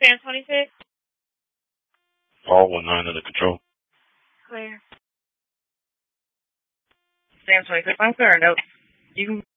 Sam 26. All 19 under control. Clear. Sam 26, I'm clear. Nope. You can